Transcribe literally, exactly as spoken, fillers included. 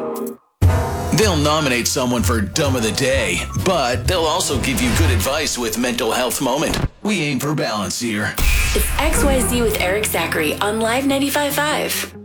They'll nominate someone for Dumb of the Day, but they'll also give you good advice with Mental Health Moment. We aim for balance here. It's X Y Z with Eric Zachary on Live ninety-five point five.